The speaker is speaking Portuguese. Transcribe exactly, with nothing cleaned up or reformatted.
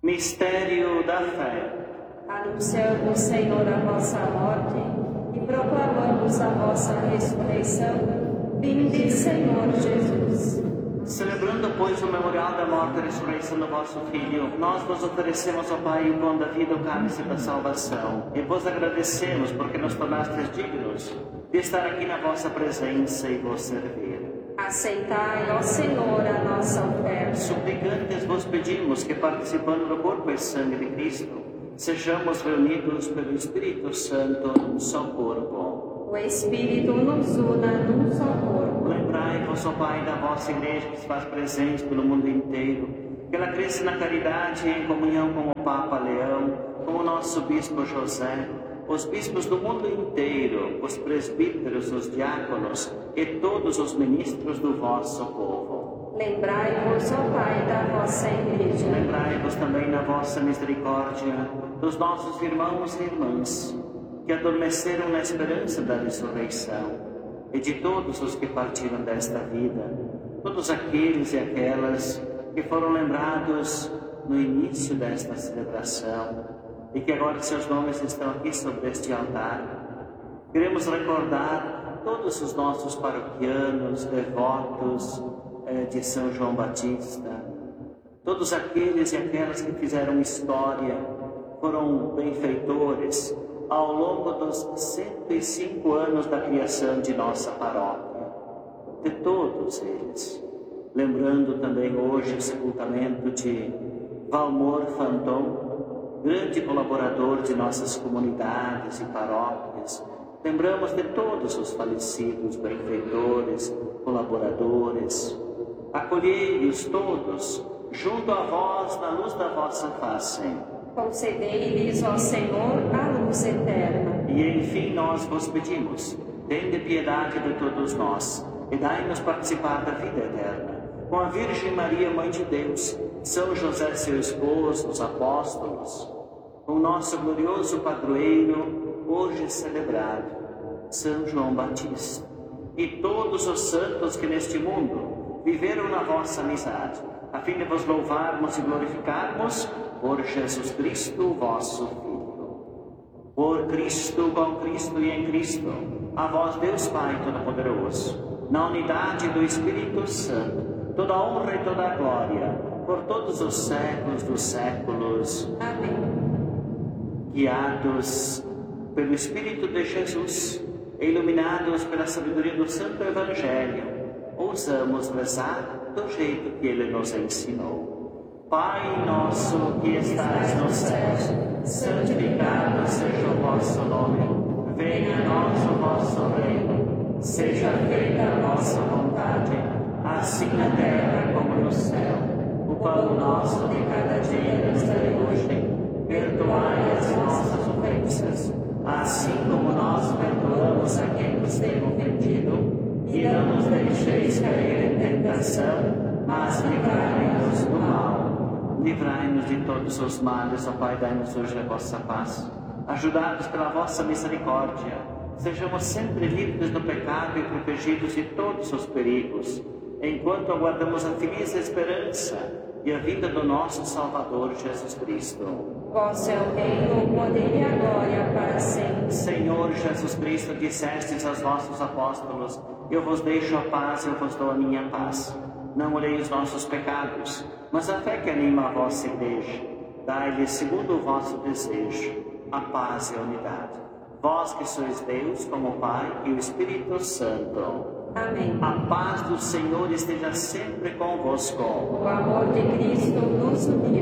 Mistério da fé. Anunciamos, Senhor, a vossa morte e proclamamos a vossa ressurreição. Vinde, Senhor Jesus. Celebrando, pois, o memorial da morte e ressurreição do vosso Filho, nós vos oferecemos, ó Pai, o pão da vida, o cálice da salvação. E vos agradecemos porque nos tornastes dignos de estar aqui na vossa presença e vos servir. Aceitai, ó Senhor, a nossa oferta. Suplicantes vos pedimos que, participando do corpo e sangue de Cristo, sejamos reunidos pelo Espírito Santo num só corpo. O Espírito nos una num só corpo. Lembrai-vos, ó Pai, da vossa Igreja que se faz presente pelo mundo inteiro, que ela cresça na caridade e em comunhão com o Papa Leão, com o nosso Bispo José, os bispos do mundo inteiro, os presbíteros, os diáconos e todos os ministros do vosso povo. Lembrai-vos, ó Pai, da vossa Igreja. Lembrai-vos também na vossa misericórdia dos nossos irmãos e irmãs que adormeceram na esperança da ressurreição e de todos os que partiram desta vida, todos aqueles e aquelas que foram lembrados no início desta celebração e que agora seus nomes estão aqui sobre este altar. Queremos recordar todos os nossos paroquianos, devotos eh, de São João Batista, todos aqueles e aquelas que fizeram história, foram benfeitores ao longo dos cento e cinco anos da criação de nossa paróquia, de todos eles. Lembrando também hoje o sepultamento de Valmor Fanton, grande colaborador de nossas comunidades e paróquias. Lembramos de todos os falecidos, benfeitores, colaboradores. Acolhei-os todos junto a vós na luz da vossa face. Concedei-lhes, ó Senhor, a luz eterna. E enfim nós vos pedimos, tende piedade de todos nós e dai-nos participar da vida eterna. Com a Virgem Maria, Mãe de Deus, São José, seu esposo, os apóstolos, com o nosso glorioso padroeiro, hoje celebrado, São João Batista, e todos os santos que neste mundo viveram na vossa amizade, a fim de vos louvarmos e glorificarmos por Jesus Cristo, vosso Filho. Por Cristo, com Cristo e em Cristo, a vós Deus Pai Todo-Poderoso, na unidade do Espírito Santo, toda a honra e toda a glória, por todos os séculos dos séculos. Amém. Guiados pelo Espírito de Jesus e iluminados pela sabedoria do Santo Evangelho, ousamos rezar do jeito que Ele nos ensinou. Pai nosso que estais nos céus, santificado seja o vosso nome. Venha a nós o vosso reino. Seja feita a vossa vontade, assim na terra como no céu. O pão nosso de cada dia nos dai hoje. Perdoai as nossas ofensas, assim como nós perdoamos a quem nos tem ofendido. E não nos deixeis cair em tentação, mas livrai-nos do mal. Livrai-nos de todos os males, ó Pai, dai-nos hoje a vossa paz. Ajudados pela vossa misericórdia, sejamos sempre livres do pecado e protegidos de todos os perigos, enquanto aguardamos a feliz esperança e a vinda do nosso Salvador Jesus Cristo. Vosso é o reino, o poder e a glória para sempre. Senhor Jesus Cristo, dissestes aos vossos apóstolos: eu vos deixo a paz, eu vos dou a minha paz. Não olhei os nossos pecados, mas a fé que anima a vossa Igreja. Dai-lhe, segundo o vosso desejo, a paz e a unidade. Vós que sois Deus, como o Pai e o Espírito Santo. Amém. A paz do Senhor esteja sempre convosco. O amor de Cristo nos uniu.